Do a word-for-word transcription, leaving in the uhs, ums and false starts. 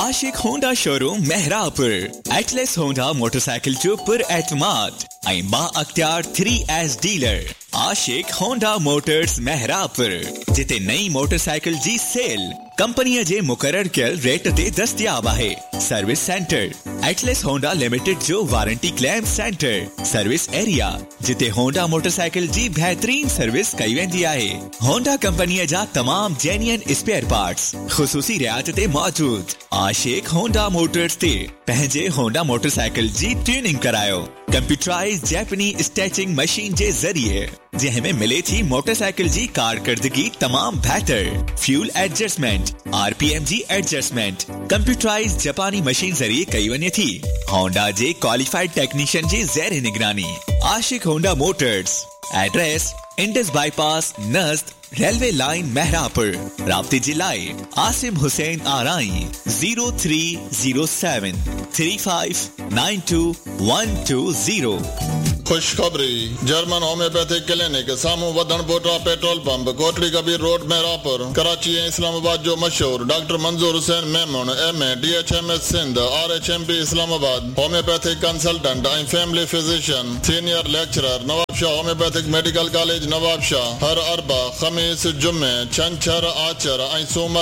आशिक Honda showroom Mehrabpur Atlas Honda motorcycle जो पुर एतमाद ऐं बा अख्तियार थ्री एस डीलर आशिक होंडा मोटर्स मेहरापुर जिते नई मोटरसाइकिल जी सेल कंपनी जे मुकर्रर कयल रेट ते दस्तयाब है। Service centre Atlas Honda limited जो warranty claim centre service area जिते होंडा मोटरसाइकिल जी बेहतरीन सर्विस कई वेंदी आहे। होंडा कंपनी जा तमाम जेन्युइन स्पेयर पार्ट्स खुसूसी रियायत ते मौजूद। आशिक होंडा मोटर्स ते पंहिंजे होंडा मोटरसाइकिल जी ट्यूनिंग करायो कंप्यूटराइज जैपनी स्टैचिंग मशीन जे जरिए जंहिंमें मिले थी मोटरसाइकिल जी कारकर्दगी तमाम बेहतर फ्यूल एडजस्टमेंट आरपीएम जी एडजस्टमेंट कंप्यूटराइज जापानी मशीन जरिए कई वने थी। होंडा जे क्वालिफाइड टेक्नीशियन जी ज़ेर निगरानी। आशिक Honda Motors address Indus bypass नज़द railway line Mehrabpur. राब्ते जिलाए आसिम हुसैन आराई जीरो थ्री जीरो seven three five nine two one two जीरो। खुशखबरी जर्मन होम्योपैथिक क्लिनिक सामू वधन बोटा petrol pump Kotri Kabir road Mehrabpur Karachi ऐं इस्लामाबाद जो मशहूर डॉक्टर मंजूर Hussain Memon M A D H M S Sindh R H M P Islamabad homeopathic consultant ऐं family physician senior lecturer Nawab Shah homeopathic medical college Nawab Shah हर अरबा खमीस जुम्मे छंछर आचर ऐं सूमर